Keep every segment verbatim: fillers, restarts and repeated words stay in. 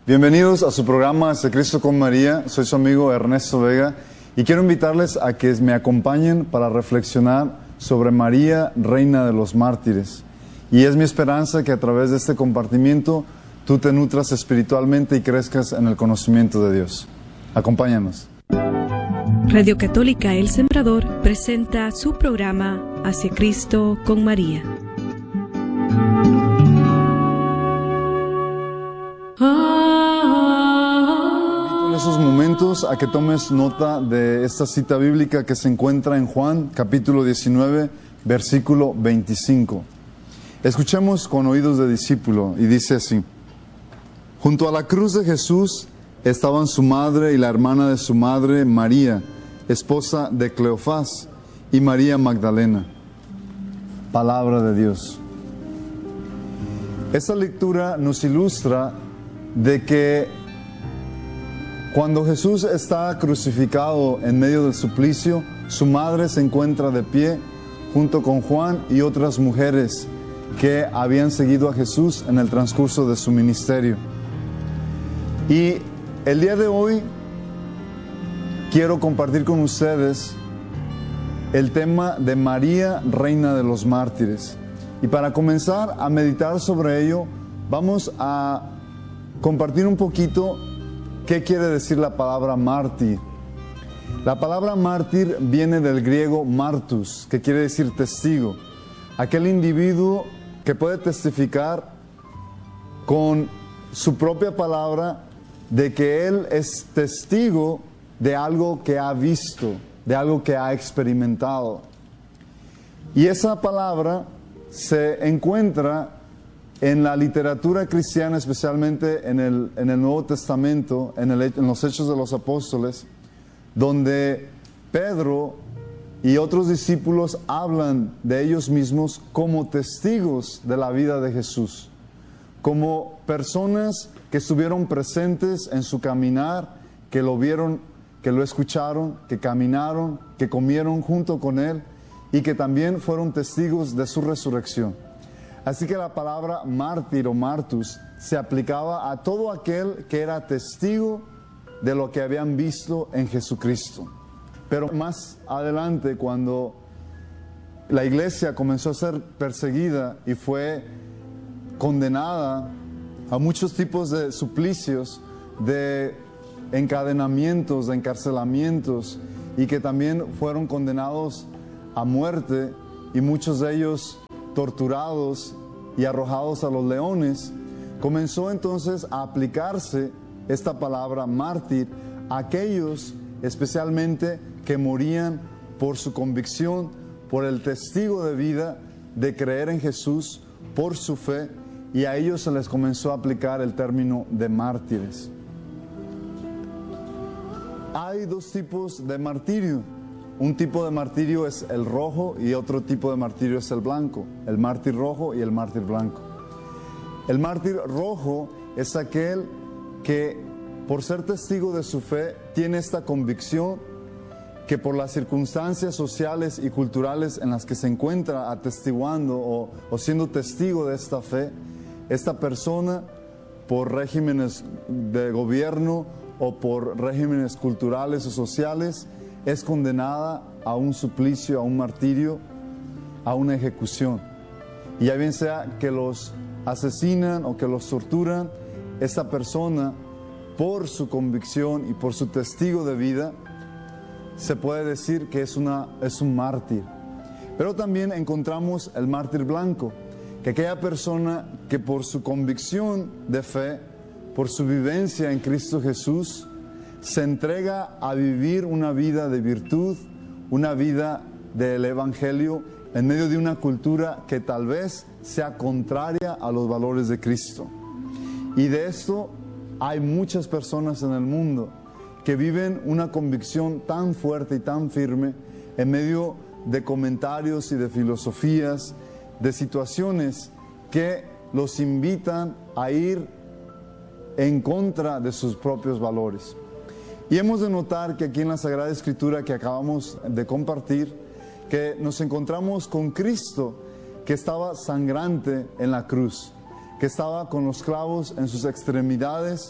Bienvenidos a su programa Hacia Cristo con María. Soy su amigo Ernesto Vega y quiero invitarles a que me acompañen para reflexionar sobre María, Reina de los Mártires. Y es mi esperanza que a través de este compartimiento tú te nutras espiritualmente y crezcas en el conocimiento de Dios. Acompáñanos. Radio Católica El Sembrador presenta su programa Hacia Cristo con María. En esos momentos a que tomes nota de esta cita bíblica que se encuentra en Juan capítulo diecinueve, versículo veinticinco. Escuchemos con oídos de discípulo y dice así: junto a la cruz de Jesús estaban su madre y la hermana de su madre, María, esposa de Cleofás, y María Magdalena. Palabra de Dios. Esta lectura nos ilustra de que cuando Jesús está crucificado en medio del suplicio, su madre se encuentra de pie junto con Juan y otras mujeres que habían seguido a Jesús en el transcurso de su ministerio. Y el día de hoy quiero compartir con ustedes el tema de María, Reina de los Mártires. Y para comenzar a meditar sobre ello, vamos a compartir un poquito qué quiere decir la palabra mártir. La palabra mártir viene del griego martus, que quiere decir testigo. Aquel individuo que puede testificar con su propia palabra de que él es testigo de algo que ha visto, de algo que ha experimentado. Y esa palabra se encuentra en la literatura cristiana, especialmente en el, en el Nuevo Testamento, en, el, en los Hechos de los Apóstoles, donde Pedro y otros discípulos hablan de ellos mismos como testigos de la vida de Jesús, como personas que estuvieron presentes en su caminar, que lo vieron, que lo escucharon, que caminaron, que comieron junto con Él y que también fueron testigos de su resurrección. Así que la palabra mártir o martus se aplicaba a todo aquel que era testigo de lo que habían visto en Jesucristo. Pero más adelante, cuando la iglesia comenzó a ser perseguida y fue condenada a muchos tipos de suplicios, de encadenamientos, de encarcelamientos, y que también fueron condenados a muerte, y muchos de ellos torturados y arrojados a los leones, comenzó entonces a aplicarse esta palabra mártir a aquellos especialmente que morían por su convicción, por el testigo de vida de creer en Jesús, por su fe, y a ellos se les comenzó a aplicar el término de mártires. Hay dos tipos de martirio. Un tipo de martirio es el rojo y otro tipo de martirio es el blanco. El mártir rojo y el mártir blanco. El mártir rojo es aquel que, por ser testigo de su fe, tiene esta convicción que por las circunstancias sociales y culturales en las que se encuentra atestiguando o, o siendo testigo de esta fe, esta persona, por regímenes de gobierno o por regímenes culturales o sociales, es condenada a un suplicio, a un martirio, a una ejecución. Y ya bien sea que los asesinan o que los torturan, esta persona, por su convicción y por su testigo de vida, se puede decir que es, una, es un mártir. Pero también encontramos el mártir blanco, que aquella persona que por su convicción de fe, por su vivencia en Cristo Jesús, se entrega a vivir una vida de virtud, una vida del Evangelio en medio de una cultura que tal vez sea contraria a los valores de Cristo. Y de esto hay muchas personas en el mundo que viven una convicción tan fuerte y tan firme en medio de comentarios y de filosofías, de situaciones que los invitan a ir en contra de sus propios valores. Y hemos de notar que aquí en la Sagrada Escritura que acabamos de compartir, que nos encontramos con Cristo que estaba sangrante en la cruz, que estaba con los clavos en sus extremidades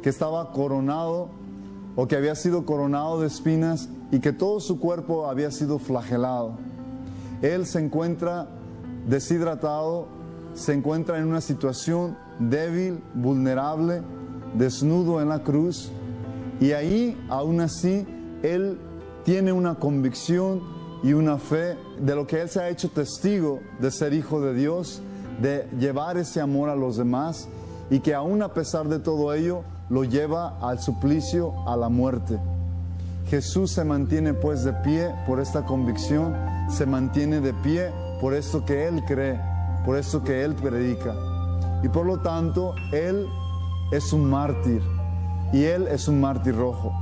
que estaba coronado o que había sido coronado de espinas y que todo su cuerpo había sido flagelado. Él se encuentra deshidratado, se encuentra en una situación débil, vulnerable, desnudo en la cruz, y ahí, aún así, Él tiene una convicción y una fe de lo que Él se ha hecho testigo de ser hijo de Dios, de llevar ese amor a los demás, y que aún a pesar de todo ello, lo lleva al suplicio, a la muerte. Jesús se mantiene pues de pie por esta convicción, se mantiene de pie por esto que Él cree, por esto que Él predica. Y por lo tanto, Él es un mártir, y Él es un mártir rojo.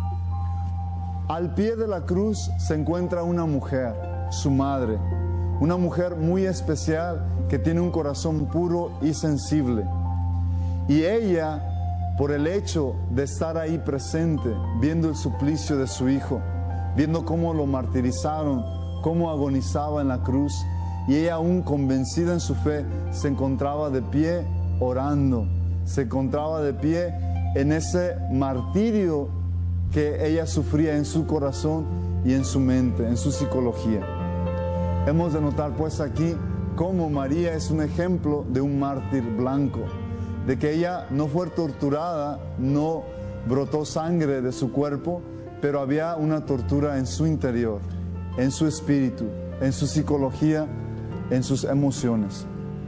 Al pie de la cruz se encuentra una mujer, su madre, una mujer muy especial que tiene un corazón puro y sensible. Y ella, por el hecho de estar ahí presente, viendo el suplicio de su hijo, viendo cómo lo martirizaron, cómo agonizaba en la cruz, y ella, aún convencida en su fe, se encontraba de pie orando, se encontraba de pie en ese martirio que ella sufría en su corazón y en su mente, en su psicología. Hemos de notar pues aquí cómo María es un ejemplo de un mártir blanco, de que ella no fue torturada, no brotó sangre de su cuerpo, pero había una tortura en su interior, en su espíritu, en su psicología, en sus emociones.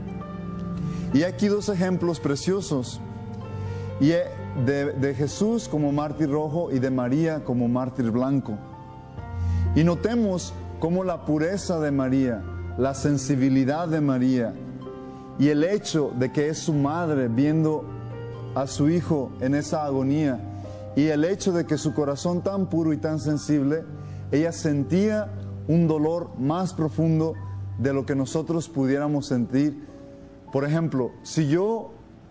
Y aquí dos ejemplos preciosos, y de, de Jesús como mártir rojo y de María como mártir blanco. Y notemos cómo la pureza de María, la sensibilidad de María y el hecho de que es su madre viendo a su hijo en esa agonía, y el hecho de que su corazón tan puro y tan sensible, ella sentía un dolor más profundo de lo que nosotros pudiéramos sentir. Por ejemplo, si yo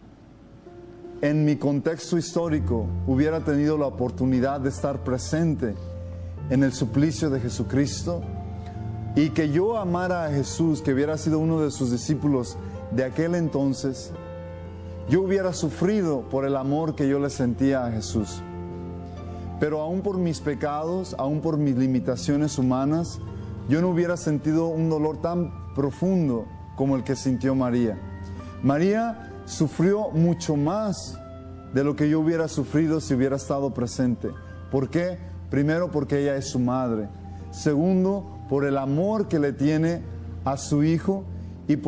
en mi contexto histórico hubiera tenido la oportunidad de estar presente en el suplicio de Jesucristo, y que yo amara a Jesús, que hubiera sido uno de sus discípulos de aquel entonces, yo hubiera sufrido por el amor que yo le sentía a Jesús. Pero aún por mis pecados, aún por mis limitaciones humanas, yo no hubiera sentido un dolor tan profundo como el que sintió María. María sufrió mucho más de lo que yo hubiera sufrido si hubiera estado presente. ¿Por qué? Primero, porque ella es su madre. Segundo, por el amor que le tiene a su hijo,